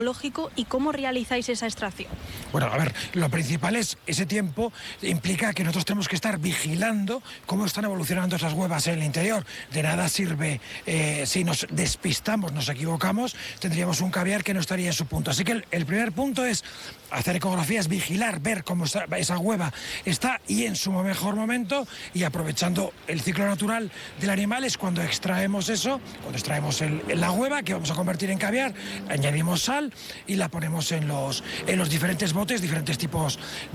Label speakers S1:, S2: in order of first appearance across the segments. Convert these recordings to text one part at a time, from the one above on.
S1: ecológico y cómo realizáis esa extracción.
S2: Bueno, a ver, lo principal es ese tiempo implica que nosotros tenemos que estar vigilando cómo están evolucionando esas huevas en el interior. De nada sirve si nos despistamos, nos equivocamos, tendríamos un caviar que no estaría en su punto. Así que el primer punto es hacer ecografías, vigilar, ver cómo esa hueva está y en su mejor momento, y aprovechando el ciclo natural del animal es cuando extraemos eso, cuando extraemos la hueva que vamos a convertir en caviar, añadimos sal y la ponemos en los diferentes botes, diferentes tipos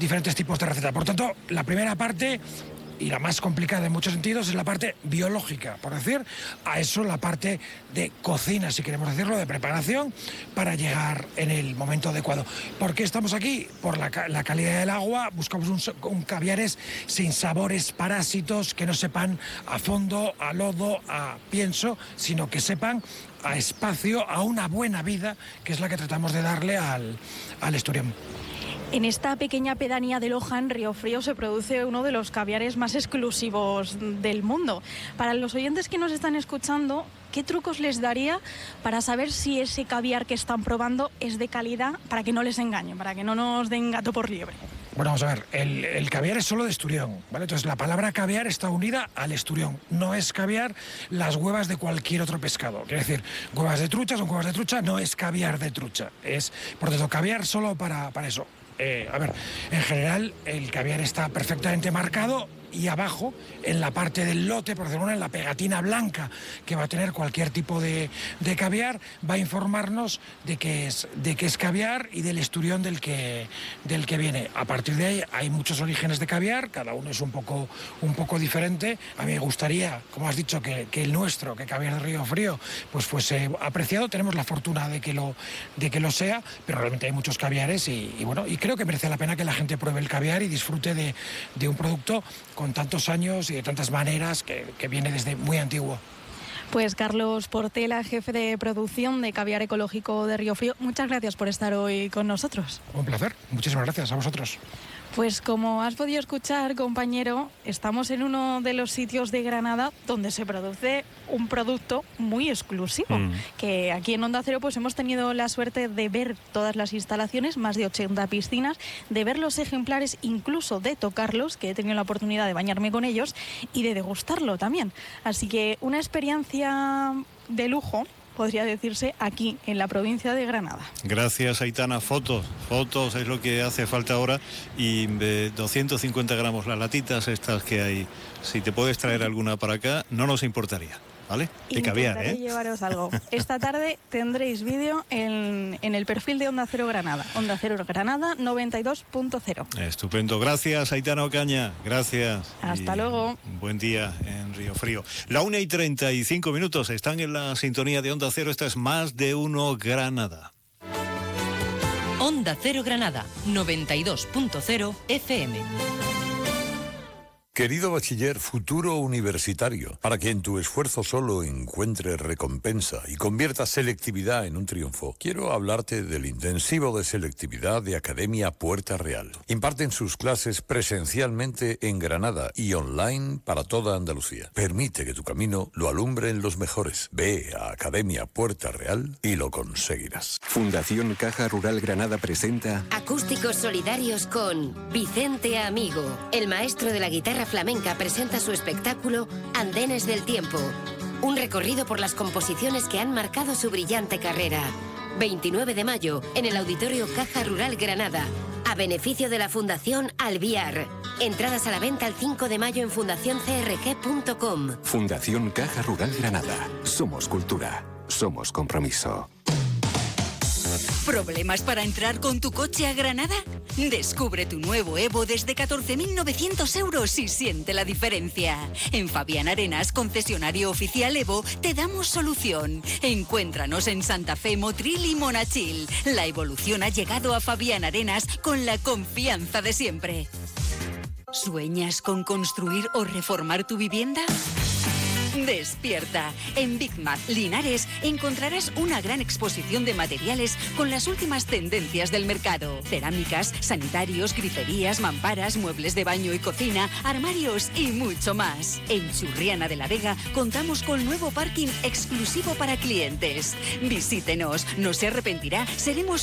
S2: de receta. Por tanto, la primera parte y la más complicada en muchos sentidos es la parte biológica, por decir, a eso la parte de cocina, si queremos decirlo, de preparación, para llegar en el momento adecuado. ¿Por qué estamos aquí? Por la calidad del agua, buscamos un caviares sin sabores parásitos, que no sepan a fondo, a lodo, a pienso, sino que sepan a espacio, a una buena vida, que es la que tratamos de darle al esturión.
S1: En esta pequeña pedanía de Loja, en Río Frío, se produce uno de los caviares más exclusivos del mundo. Para los oyentes que nos están escuchando, ¿qué trucos les daría para saber si ese caviar que están probando es de calidad, para que no les engañen, para que no nos den gato por liebre?
S2: Bueno, vamos a ver, el caviar es solo de esturión, ¿vale? Entonces la palabra caviar está unida al esturión. No es caviar las huevas de cualquier otro pescado. Quiere decir, huevas de trucha son huevas de trucha, no es caviar de trucha. Es, por tanto, caviar solo para eso. A ver, en general el caviar está perfectamente marcado y abajo, en la parte del lote, por decirlo, en la pegatina blanca que va a tener cualquier tipo de caviar, va a informarnos de que es caviar y del esturión del que viene. A partir de ahí hay muchos orígenes de caviar, cada uno es un poco diferente. A mí me gustaría, como has dicho, que el nuestro, que caviar de Río Frío, pues fuese apreciado. Tenemos la fortuna de que lo sea, pero realmente hay muchos caviares y creo que merece la pena que la gente pruebe el caviar y disfrute de un producto con tantos años y de tantas maneras que viene desde muy antiguo.
S1: Pues Carlos Portela, jefe de producción de Caviar Ecológico de Río Frío, muchas gracias por estar hoy con nosotros.
S2: Un placer, muchísimas gracias a vosotros.
S1: Pues como has podido escuchar, compañero, estamos en uno de los sitios de Granada donde se produce un producto muy exclusivo, que aquí en Onda Cero pues hemos tenido la suerte de ver todas las instalaciones, más de 80 piscinas, de ver los ejemplares, incluso de tocarlos, que he tenido la oportunidad de bañarme con ellos, y de degustarlo también. Así que una experiencia de lujo, podría decirse, aquí en la provincia de Granada.
S3: Gracias, Aitana. Fotos es lo que hace falta ahora, y 250 gramos las latitas estas que hay. Si te puedes traer alguna para acá, no nos importaría, ¿vale? De caviar,
S1: Intentaré llevaros algo. Esta tarde tendréis vídeo en el perfil de Onda Cero Granada. Onda Cero Granada 92.0.
S3: Estupendo. Gracias, Aitana Ocaña. Gracias.
S1: Hasta luego.
S3: Buen día en Río Frío. La 1:35. Están en la sintonía de Onda Cero. Esta es Más de Uno Granada.
S4: Onda Cero Granada 92.0 FM.
S5: Querido bachiller, futuro universitario, para que en tu esfuerzo solo encuentres recompensa y conviertas selectividad en un triunfo, quiero hablarte del intensivo de selectividad de Academia Puerta Real. Imparten sus clases presencialmente en Granada y online para toda Andalucía. Permite que tu camino lo alumbren los mejores. Ve a Academia Puerta Real y lo conseguirás.
S6: Fundación Caja Rural Granada presenta
S7: Acústicos Solidarios con Vicente Amigo. El maestro de la guitarra flamenca presenta su espectáculo Andenes del Tiempo, un recorrido por las composiciones que han marcado su brillante carrera. 29 de mayo, en el Auditorio Caja Rural Granada, a beneficio de la Fundación Alviar. Entradas a la venta el 5 de mayo en fundacioncrg.com.
S6: Fundación Caja Rural Granada. Somos cultura, somos compromiso.
S4: ¿Problemas para entrar con tu coche a Granada? Descubre tu nuevo Evo desde 14.900 euros y siente la diferencia. En Fabián Arenas, concesionario oficial Evo, te damos solución. Encuéntranos en Santa Fe, Motril y Monachil. La evolución ha llegado a Fabián Arenas con la confianza de siempre. ¿Sueñas con construir o reformar tu vivienda? Despierta. En Big Mac Linares encontrarás una gran exposición de materiales con las últimas tendencias del mercado. Cerámicas, sanitarios, griferías, mamparas, muebles de baño y cocina, armarios y mucho más. En Churriana de la Vega contamos con nuevo parking exclusivo para clientes. Visítenos, no se arrepentirá, seremos